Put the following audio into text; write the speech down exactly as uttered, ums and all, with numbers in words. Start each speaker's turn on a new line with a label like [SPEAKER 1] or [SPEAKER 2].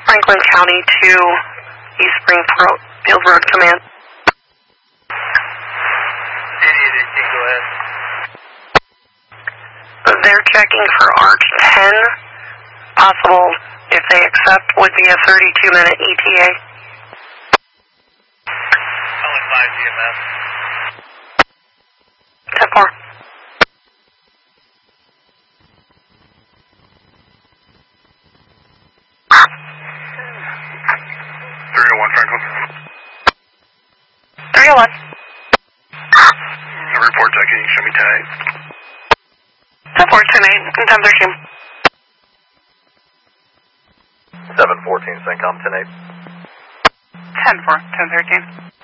[SPEAKER 1] Franklin County to East Springfield Road Command.
[SPEAKER 2] eighty-eight eighteen, go ahead.
[SPEAKER 1] They're checking for Arch ten. Possible, if they accept, would be a thirty-two minute E T A.
[SPEAKER 2] Only five E M S.
[SPEAKER 1] ten four.
[SPEAKER 2] three oh one, Franklin.
[SPEAKER 1] three oh one.
[SPEAKER 2] Report deck, can you show me ten eight?
[SPEAKER 1] ten four, ten eight, and ten thirteen.
[SPEAKER 2] seven fourteen, CENTCOM ten eight.
[SPEAKER 1] ten four, ten thirteen.